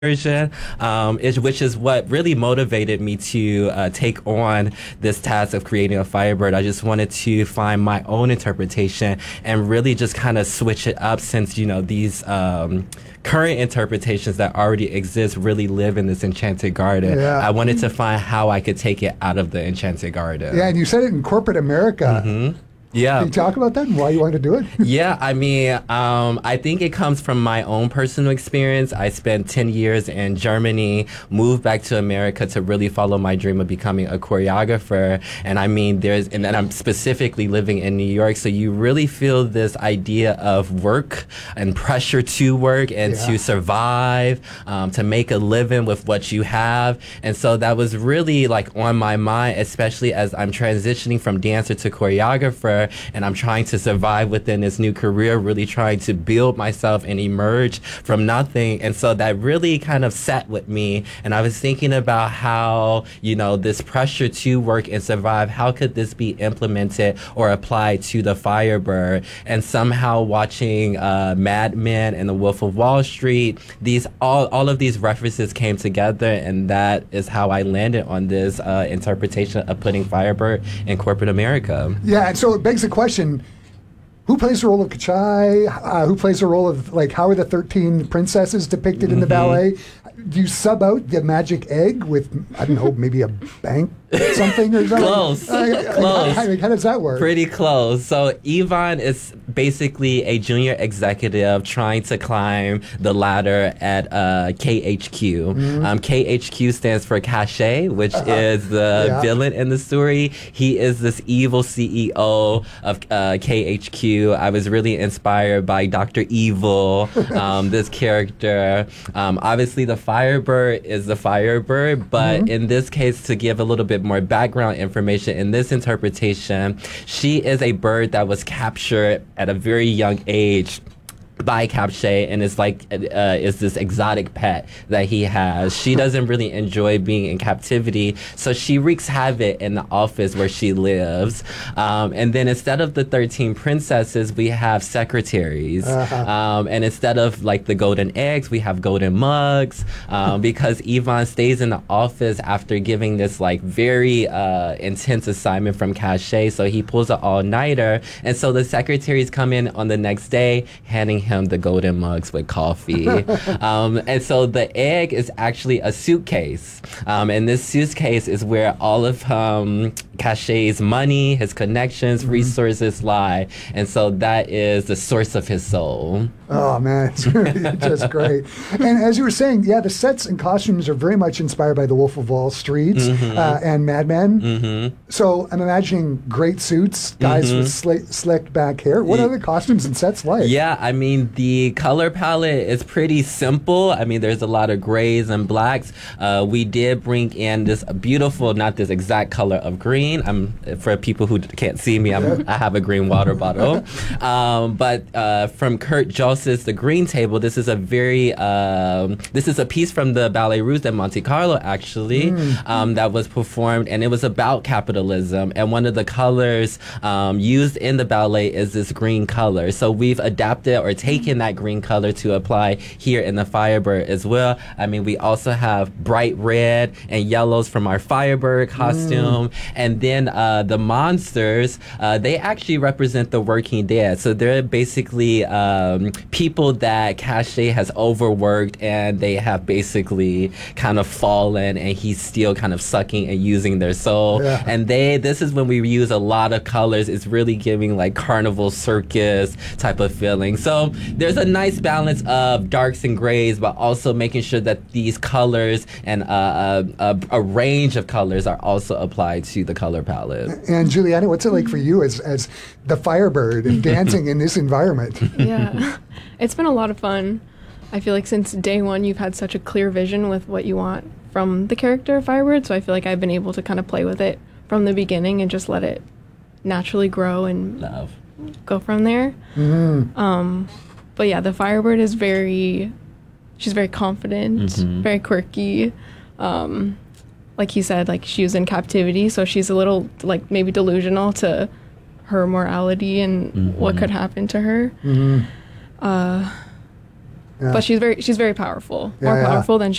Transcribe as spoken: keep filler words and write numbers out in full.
version, um, is, which is what really motivated me to uh, take on this task of creating a Firebird. I just wanted to find my own interpretation and really just kind of switch it up since, you know, these um, current interpretations that already exist really live in this Enchanted Garden. Yeah. I wanted to find how I could take it out of the Enchanted Garden. Yeah, and you said it in corporate America. Mm-hmm. Yeah. Can you talk about that and why you wanted to do it? Yeah, I mean, um, I think it comes from my own personal experience. I spent ten years in Germany, moved back to America to really follow my dream of becoming a choreographer. And I mean, there's, and then I'm specifically living in New York, so you really feel this idea of work and pressure to work and Yeah. to survive, um, to make a living with what you have. And so that was really like on my mind, especially as I'm transitioning from dancer to choreographer. And I'm trying to survive within this new career, really trying to build myself and emerge from nothing. And so that really kind of sat with me. And I was thinking about how, you know, this pressure to work and survive, how could this be implemented or applied to the Firebird? And somehow watching uh, Mad Men and The Wolf of Wall Street, these all, all of these references came together. And that is how I landed on this uh, interpretation of putting Firebird in corporate America. Yeah, and so it begs the question, who plays the role of Kachai? Uh, who plays the role of, like, how are the thirteen princesses depicted mm-hmm. in the ballet? Do you sub out the magic egg with, I don't know, maybe a bank something or something? Close. Uh, Close. How, how does that work? Pretty close. So Yvonne is basically a junior executive trying to climb the ladder at uh, K H Q. Mm-hmm. Um, K H Q stands for Cachet, which uh-huh. is the yeah. villain in the story. He is this evil C E O of uh, K H Q. I was really inspired by Doctor Evil, um, this character. Um, obviously, the Firebird is the Firebird, but mm-hmm. in this case, to give a little bit more background information, in this interpretation, she is a bird that was captured at a very young age by Cachet, and is like uh, is this exotic pet that he has. She doesn't really enjoy being in captivity, so she wreaks havoc in the office where she lives. Um, and then instead of the thirteen princesses, we have secretaries. Uh-huh. Um, and instead of like the golden eggs, we have golden mugs. Um, because Yvonne stays in the office after giving this like very uh, intense assignment from Cachet, so he pulls an all-nighter. And so the secretaries come in on the next day, handing him him the golden mugs with coffee. um, and so the egg is actually a suitcase. Um, and this suitcase is where all of um, Cachet's money, his connections, mm-hmm. resources lie. And so that is the source of his soul. Oh, man, it's really just great. And as you were saying, yeah, the sets and costumes are very much inspired by The Wolf of Wall Street mm-hmm. uh, and Mad Men. Mm-hmm. So I'm imagining great suits, guys mm-hmm. with sli- slicked back hair. What are the costumes and sets like? Yeah, I mean, the color palette is pretty simple. I mean, there's a lot of grays and blacks. Uh, we did bring in this beautiful, not this exact color of green. I'm for people who can't see me, I'm, I have a green water bottle. Um, but uh, from Kurt Jos's The Green Table, this is a very, um, this is a piece from the Ballet Russe de Monte Carlo, actually, mm. um, that was performed, and it was about capitalism. And one of the colors um, used in the ballet is this green color. So we've adapted or taken that green color to apply here in the Firebird as well. I mean, we also have bright red and yellows from our Firebird costume. Mm. And then uh, the monsters, uh, they actually represent the working dead. So they're basically um, people that Cachet has overworked, and they have basically kind of fallen, and he's still kind of sucking and using their soul. Yeah. And they, this is when we use a lot of colors. It's really giving like carnival circus type of feeling. So there's a nice balance of darks and grays, but also making sure that these colors and uh, a, a range of colors are also applied to the color palette. And Juliana, what's it like for you as as the Firebird and dancing in this environment? Yeah, it's been a lot of fun. I feel like since day one, you've had such a clear vision with what you want from the character Firebird, so I feel like I've been able to kind of play with it from the beginning and just let it naturally grow and Love. go from there. Mm-hmm. Um, but yeah, the Firebird is very, she's very confident, mm-hmm. very quirky. Um, like he said, like she was in captivity, so she's a little like maybe delusional to her morality and mm-hmm. what could happen to her. Mm-hmm. Uh, Yeah. but she's very she's very powerful, Yeah, more yeah. powerful than